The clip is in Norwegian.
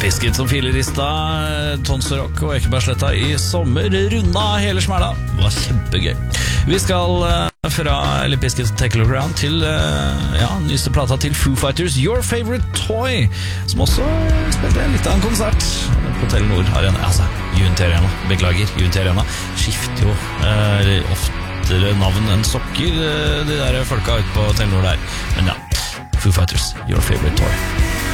Bizkit som filerista, Tonsor Rock og Ekebergsletta i sommer. Runda hele smæla. Det var kjempegøy. Vi skal fra Limp Bizkit Take a Look Around til nyeste plata til Foo Fighters, Your Favorite Toy, som også spilte litt av en konsert på Telenor Arena. Altså, UNT Arena, beklager, UNT Arena skifter jo oftere navn enn sokker, de der folka ut på Telenor der. Men ja, Foo Fighters, Your Favorite Toy.